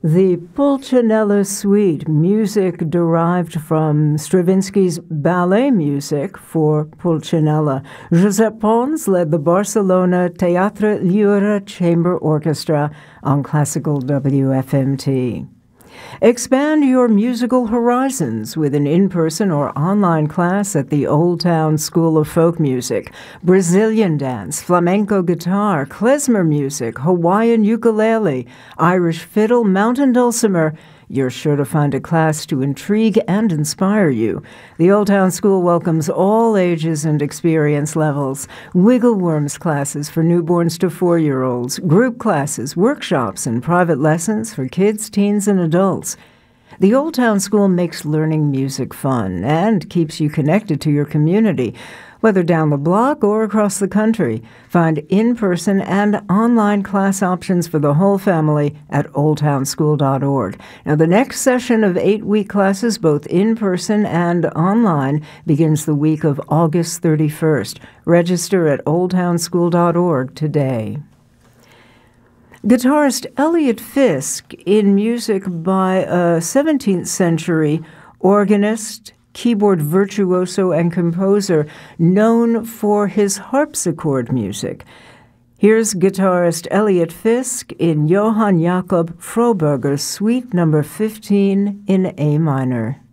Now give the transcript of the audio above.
The Pulcinella Suite, music derived from Stravinsky's ballet music for Pulcinella. Josep Pons led the Barcelona Teatre Lliure Chamber Orchestra on Classical WFMT. Expand your musical horizons with an in-person or online class at the Old Town School of Folk Music. Brazilian dance, flamenco guitar, klezmer music, Hawaiian ukulele, Irish fiddle, mountain dulcimer. You're sure to find a class to intrigue and inspire you. The Old Town School welcomes all ages and experience levels. Wiggle Worms classes for newborns to 4-year-olds, group classes, workshops, and private lessons for kids, teens, and adults. The Old Town School makes learning music fun and keeps you connected to your community, whether down the block or across the country. Find in-person and online class options for the whole family at oldtownschool.org. Now, the next session of 8-week classes, both in-person and online, begins the week of August 31st. Register at oldtownschool.org today. Guitarist Elliot Fisk, in music by a 17th century organist, keyboard virtuoso, and composer known for his harpsichord music. Here's guitarist Elliot Fisk in Johann Jakob Froberger's Suite No. 15 in A minor.